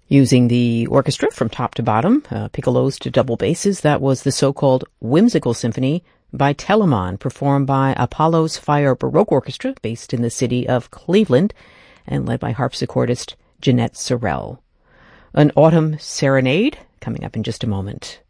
Using the orchestra from top to bottom, piccolos to double basses, that was the so-called Whimsical Symphony by Telemann, performed by Apollo's Fire Baroque Orchestra, based in the city of Cleveland, and led by harpsichordist Jeanette Sorrell. An Autumn Serenade, coming up in just a moment.